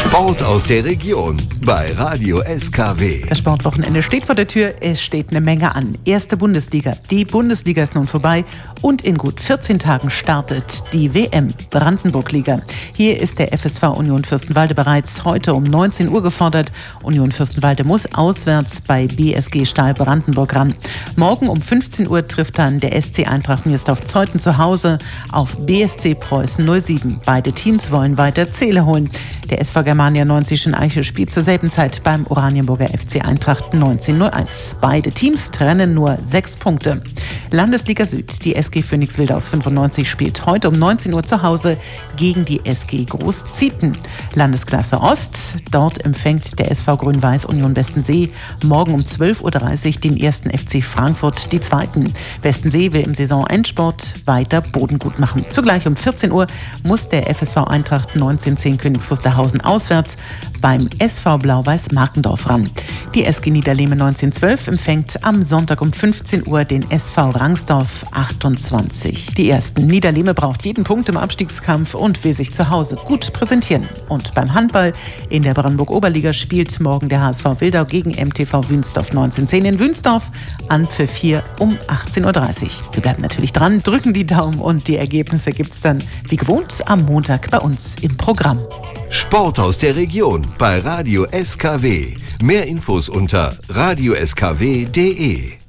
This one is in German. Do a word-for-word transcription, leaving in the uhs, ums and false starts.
Sport aus der Region bei Radio S K W. Das Sportwochenende steht vor der Tür, es steht eine Menge an. Erste Bundesliga, die Bundesliga ist nun vorbei und in gut vierzehn Tagen startet die W M Brandenburg-Liga. Hier ist der F S V Union Fürstenwalde bereits heute um neunzehn Uhr gefordert. Union Fürstenwalde muss auswärts bei B S G Stahl Brandenburg ran. Morgen um fünfzehn Uhr trifft dann der S C Eintracht Mirsdorf-Zeuthen zu Hause auf B S C Preußen null sieben. Beide Teams wollen weiter Zähle holen. Der S V Germania neunzig in Eiche spielt zur selben Zeit beim Oranienburger F C Eintracht neunzehn null eins. Beide Teams trennen nur sechs Punkte. Landesliga Süd, die S G Phoenix Wildau fünfundneunzig spielt heute um neunzehn Uhr zu Hause gegen die S G Groß-Zieten. Landesklasse Ost, dort empfängt der S V Grün-Weiß Union Westensee morgen um zwölf Uhr dreißig den ersten F C Frankfurt, die zweiten. Westensee will im Saisonendsport weiter Boden gut machen. Zugleich um vierzehn Uhr muss der F S V Eintracht neunzehn zehn Königs Wusterhausen auswärts beim S V Blau-Weiß Markendorf ran. Die S G Niederlehme neunzehn zwölf empfängt am Sonntag um fünfzehn Uhr den S V Rangsdorf achtundzwanzig. Die ersten Niederlehme braucht jeden Punkt im Abstiegskampf und will sich zu Hause gut präsentieren. Und beim Handball in der Brandenburg-Oberliga spielt morgen der H S V Wildau gegen M T V Wünsdorf neunzehn zehn in Wünsdorf an für vier um achtzehn Uhr dreißig. Wir bleiben natürlich dran, drücken die Daumen und die Ergebnisse gibt's dann wie gewohnt am Montag bei uns im Programm. Sport aus der Region bei Radio S K W. Mehr Infos unter radio s k w punkt d e.